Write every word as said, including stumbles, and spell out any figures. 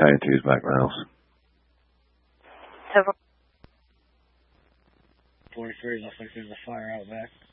Battalion two is back in the house. Several. forty-three, looks like there's a fire out back.